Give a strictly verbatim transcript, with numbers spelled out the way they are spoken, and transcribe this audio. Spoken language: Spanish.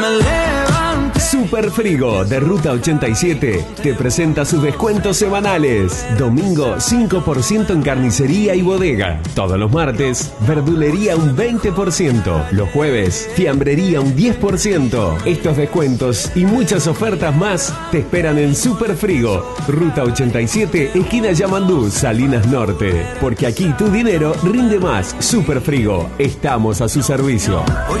Superfrigo de Ruta ochenta y siete te presenta sus descuentos semanales. Domingo cinco por ciento en carnicería y bodega. Todos los martes, verdulería un veinte por ciento. Los jueves, fiambrería un diez por ciento. Estos descuentos y muchas ofertas más te esperan en Superfrigo. Ruta ochenta y siete, esquina Yamandú, Salinas Norte. Porque aquí tu dinero rinde más. Superfrigo, estamos a su servicio.